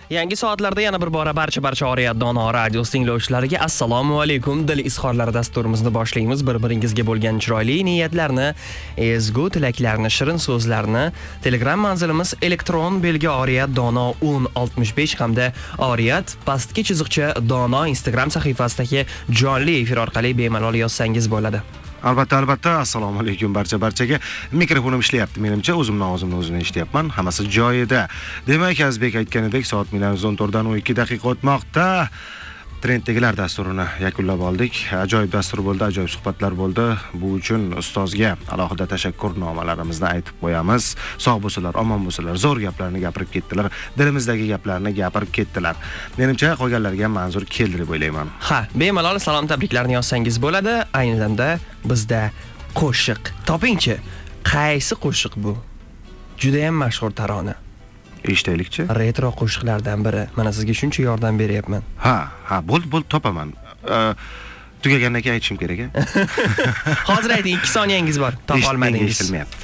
Yangi soatlarda yana bir bora barcha Oriyat Dono radio tinglovchilariga assalomu alaykum. Dil izhorlari dasturimizni boshlaymiz. Bir-biringizga bo'lgan chiroyli niyatlarni, ezgu tilaklarni, shirin so'zlarni Telegram manzilimiz elektron belgi Oriyat Dono 1065 hamda Oriyat pastki chiziqcha Dono Instagram sahifasidagi jonli efir orqali bemalol yozsangiz bo'ladi. Albatta, assalomu alaykum barchaga. Mikrofonim ishlayapti. Menimcha o'zimni eshityapman. Hammasi joyida. Demak, Azbek aytganidek, soat 14 dan 12 daqiqa o'tmoqda. Trenddagilar dasturini yakunlab oldik. Ajoyib dastur bo'ldi, ajoyib suhbatlar bo'ldi. Bu uchun ustozga alohida tashakkurnomalarimizni aytib qo'yamiz. Sog' bo'lsalar, omon bo'lsalar, zo'r gaplarni gapirib ketdilar. Dilimizdagi gaplarni gapirib ketdilar. Menimcha qolganlarga manzur keldi deb o'ylayman. Ha, bemalol salom tabriklarni yozsangiz bo'ladi. Ayni damda bizda qo'shiq. Topingchi, qaysi qo'shiq bu? Juda ham mashhur tarona. Eshitaylikchi. Retro qo'shiqlardan biri. Mana sizga shuncha yordam beryapman. Ha, bo'ldi, topaman. Tugagandan keyin aytishim kerak-a? Hozir ayting, 2 soniyangiz bor. Topa olmadingiz. Eshitilmayapti.